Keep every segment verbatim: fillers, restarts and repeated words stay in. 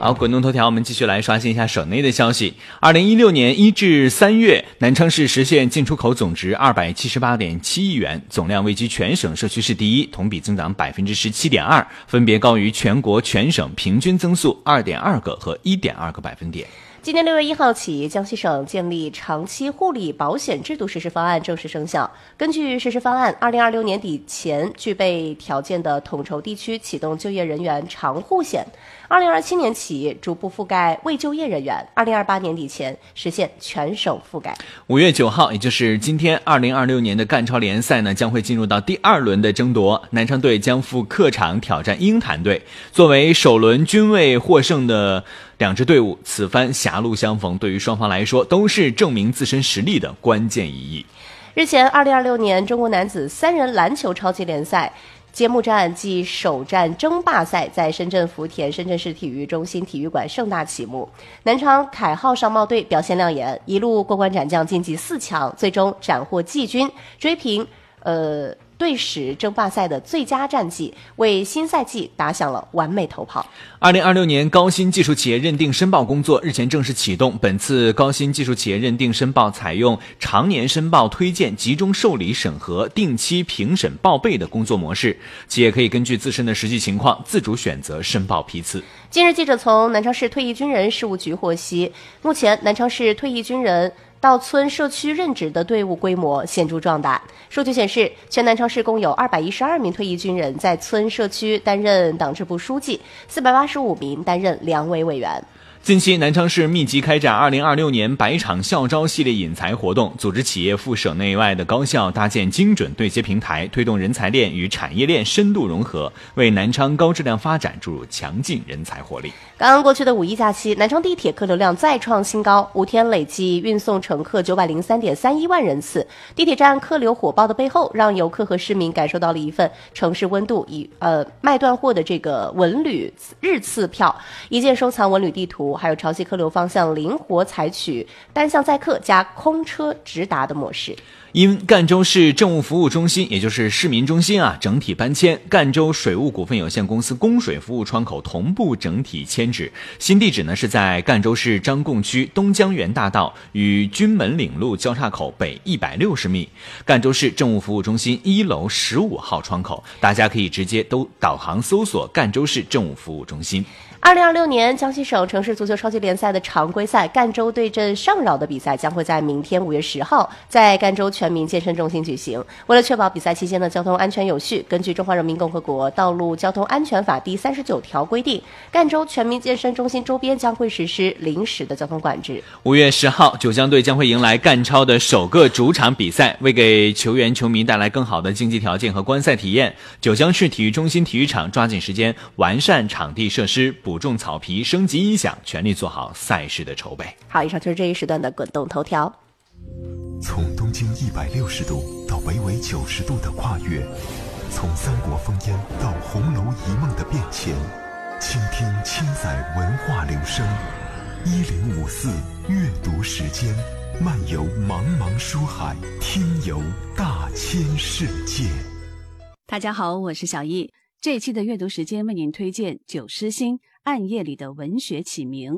好，滚动头条，我们继续来刷新一下省内的消息。二零一六年一至三月，南昌市实现进出口总值二百七十八点七亿元，总量位居全省社区市第一，同比增长百分之十七点二，分别高于全国全省平均增速二点二个和一点二个百分点。 今年六月一号起，江西省建立长期护理保险制度实施方案正式生效。根据实施方案，二零二六年底前具备条件的统筹地区启动就业人员长护险，二零二七年起逐步覆盖未就业人员，二零二八年底前实现全省覆盖。 五月九号，也就是今天，二零二六年的赣超联赛呢将会进入到第二轮的争夺，南昌队将赴客场挑战鹰潭队。作为首轮均未获胜的两支队伍，此番狭路相逢，对于双方来说都是证明自身实力的关键一役。 日前，二零二六年中国男子三人篮球超级联赛揭幕战暨首战争霸赛在深圳福田深圳市体育中心体育馆盛大启幕。南昌凯浩商贸队表现亮眼，一路过关斩将晋级四强，最终斩获季军，追平呃队史争霸赛的最佳战绩，为新赛季打响了完美头炮。 二零二六年高新技术企业认定申报工作日前正式启动。本次高新技术企业认定申报采用常年申报推荐、集中受理审核、定期评审报备的工作模式，企业可以根据自身的实际情况自主选择申报批次。 近日，记者从南昌市退役军人事务局获悉，目前南昌市退役军人到村社区任职的队伍规模显著壮大。数据显示，全南昌市共有二百一十二名退役军人在村社区担任党支部书记，四百八十五名担任两委委员。 近期，南昌市密集开展二零二六年百场校招系列引才活动，组织企业赴省内外的高校搭建精准对接平台，推动人才链与产业链深度融合，为南昌高质量发展注入强劲人才活力。 刚刚过去的五一假期，南昌地铁客流量再创新高，五天累计运送乘客九百零三点三一万人次。地铁站客流火爆的背后，让游客和市民感受到了一份城市温度。以呃卖断货的这个文旅日次票，一键收藏文旅地图，还有潮汐客流方向灵活采取单向载客加空车直达的模式。 因赣州市政务服务中心，也就是市民中心啊，整体搬迁，赣州水务股份有限公司供水服务窗口同步整体迁址。新地址呢是在赣州市张贡区东江源大道与军门岭路交叉口北一百六十米，赣州市政务服务中心一楼十五号窗口，大家可以直接都导航搜索赣州市政务服务中心。 二零二六年江西省城市足球超级联赛的常规赛赣州对阵上饶的比赛将会在明天五月十号在赣州全民健身中心举行。为了确保比赛期间的交通安全有序，根据中华人民共和国道路交通安全法第三十九条规定，赣州全民健身中心周边将会实施临时的交通管制。 五月十号，九江队将会迎来赣超的首个主场比赛，为给球员球迷带来更好的竞技条件和观赛体验，九江市体育中心体育场抓紧时间完善场地设施，补种草皮，升级音响，全力做好赛事的筹备。 好，以上就是这一时段的滚动头条。 从东经一百六十度到北纬九十度的跨越，从三国烽烟到红楼一梦的变迁，倾听千载文化流声。一零五四阅读时间，漫游茫茫书海，听游大千世界。 大家好，我是小易。这一期的阅读时间为您推荐九诗新《暗夜里的文学起名》。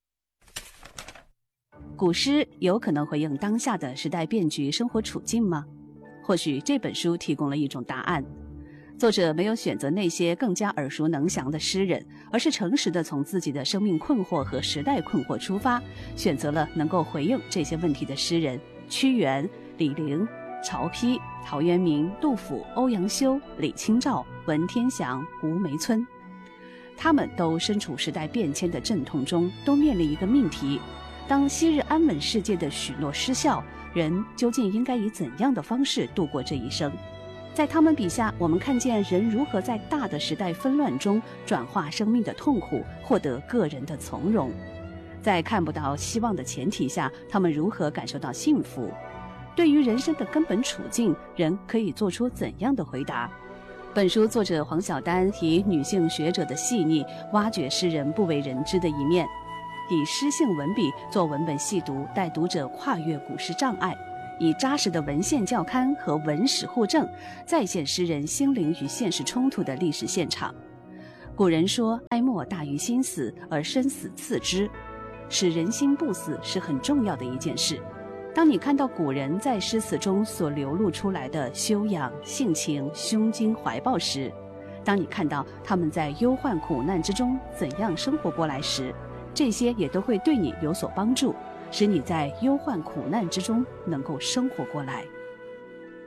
古诗有可能回应当下的时代变局、生活处境吗？或许这本书提供了一种答案。作者没有选择那些更加耳熟能详的诗人，而是诚实地从自己的生命困惑和时代困惑出发，选择了能够回应这些问题的诗人：屈原、李陵、曹丕、陶渊明、杜甫、欧阳修、李清照、文天祥、吴梅村。他们都身处时代变迁的阵痛中，都面临一个命题：当昔日安稳世界的许诺失效，人究竟应该以怎样的方式度过这一生？在他们笔下，我们看见人如何在大的时代纷乱中转化生命的痛苦，获得个人的从容。在看不到希望的前提下，他们如何感受到幸福？对于人生的根本处境，人可以做出怎样的回答？本书作者黄晓丹以女性学者的细腻，挖掘诗人不为人知的一面，以诗性文笔做文本细读，带读者跨越古诗障碍，以扎实的文献校勘和文史互证，再现诗人心灵与现实冲突的历史现场。 古人说哀莫大于心死，而生死次之，使人心不死是很重要的一件事。当你看到古人在诗词中所流露出来的修养、性情、胸襟、怀抱时，当你看到他们在忧患苦难之中怎样生活过来时，这些也都会对你有所帮助，使你在忧患苦难之中能够生活过来。